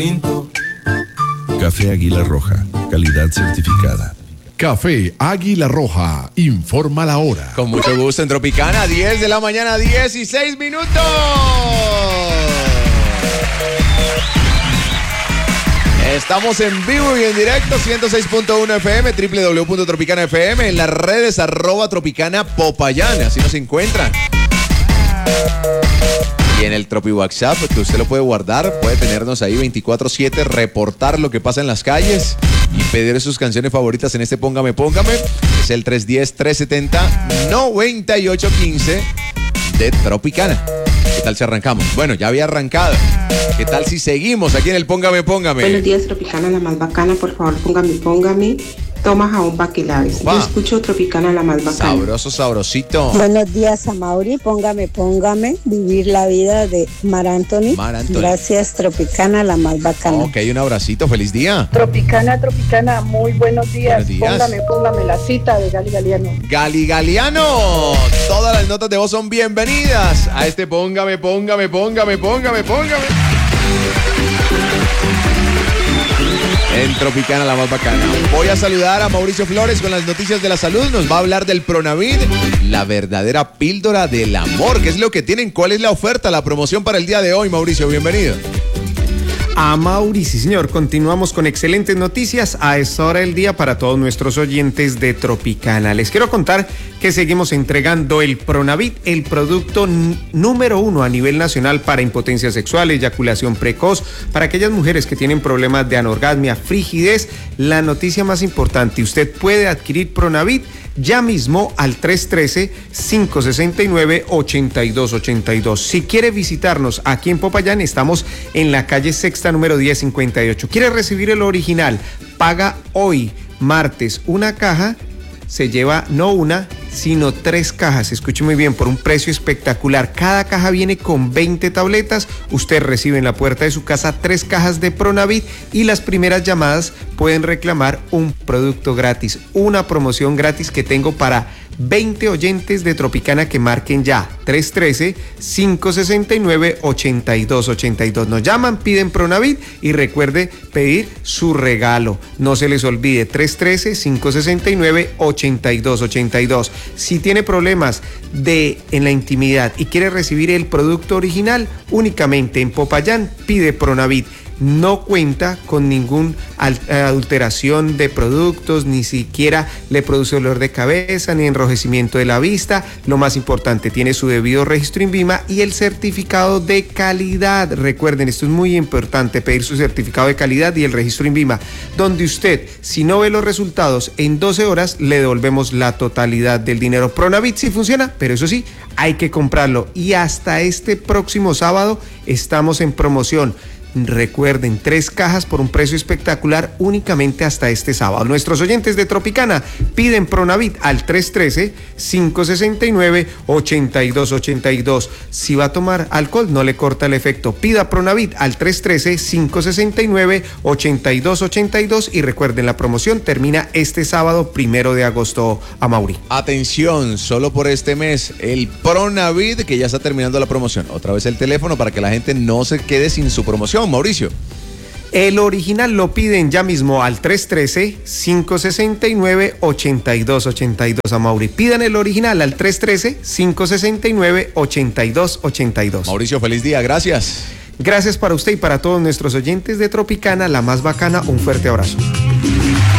Café Águila Roja, calidad certificada. Café Águila Roja, informa la hora. Con mucho gusto en Tropicana, 10 de la mañana, 16 minutos. Estamos en vivo y en directo, 106.1 FM, www.tropicana.fm, en las redes @Tropicana Popayán, así nos encuentran. Y en el Tropi WhatsApp, que usted lo puede guardar, puede tenernos ahí 24/7, reportar lo que pasa en las calles y pedir sus canciones favoritas en este Póngame, Póngame. Es el 310-370-9815 de Tropicana. ¿Qué tal si arrancamos? Bueno, ya había arrancado. ¿Qué tal si seguimos aquí en el Póngame, Póngame? Buenos días, Tropicana, la más bacana. Por favor, póngame, póngame. Toma jabón Baquilaves. Yo escucho Tropicana, la más bacana. Sabroso, sabrosito. Buenos días, Amaury. Póngame, póngame. Vivir la vida de Mar Anthony. Gracias, Tropicana, la más bacana. Ok, un abracito. Feliz día. Tropicana, Tropicana, muy buenos días. Póngame, póngame la cita de Gali Galiano. Gali Galiano. Todas las notas de voz son bienvenidas a este Póngame, Póngame, Póngame, Póngame, Póngame. En Tropicana, la más bacana. Voy a saludar a Mauricio Flores con las noticias de la salud. Nos va a hablar del Pronavid, la verdadera píldora del amor. ¿Qué es lo que tienen? ¿Cuál es la oferta, la promoción para el día de hoy, Mauricio? Bienvenido. A Mauri, sí señor, continuamos con excelentes noticias a esta hora del día para todos nuestros oyentes de Tropicana. Les quiero contar que seguimos entregando el Pronavid, el producto número 1 a nivel nacional para impotencia sexual, eyaculación precoz, para aquellas mujeres que tienen problemas de anorgasmia, frigidez. La noticia más importante, usted puede adquirir Pronavid ya mismo al 313-569-8282. Si quiere visitarnos aquí en Popayán, estamos en la calle Sexta número 1058. ¿Quiere recibir el original? Paga hoy, martes, una caja, se lleva no una, sino 3 cajas. Escuche muy bien, por un precio espectacular. Cada caja viene con 20 tabletas. Usted recibe en la puerta de su casa 3 cajas de Pronavid y las primeras llamadas pueden reclamar un producto gratis. Una promoción gratis que tengo para 20 oyentes de Tropicana que marquen ya. 313-569-8282. Nos llaman, piden Pronavid y recuerde pedir su regalo. No se les olvide, 313-569-8282. Si tiene problemas en la intimidad y quiere recibir el producto original, únicamente en Popayán pide Pronavid. No cuenta con ninguna adulteración de productos, ni siquiera le produce dolor de cabeza ni enrojecimiento de la vista. Lo más importante, tiene su debido registro INVIMA y el certificado de calidad. Recuerden, esto es muy importante, pedir su certificado de calidad y el registro INVIMA, donde usted, si no ve los resultados en 12 horas, le devolvemos la totalidad del dinero. Pronavid sí funciona, pero eso sí, hay que comprarlo. Y hasta este próximo sábado estamos en promoción. Recuerden, 3 cajas por un precio espectacular únicamente hasta este sábado. Nuestros oyentes de Tropicana piden Pronavid al 313-569-8282. Si va a tomar alcohol, no le corta el efecto. Pida Pronavid al 313-569-8282 y recuerden, la promoción termina este sábado 1 de agosto. Amaury. Atención, solo por este mes, el Pronavid, que ya está terminando la promoción. Otra vez el teléfono para que la gente no se quede sin su promoción. Mauricio. El original lo piden ya mismo al 313-569-8282, Amaury. Pidan el original al 313-569-8282. Mauricio, feliz día, gracias. Gracias para usted y para todos nuestros oyentes de Tropicana, la más bacana. Un fuerte abrazo.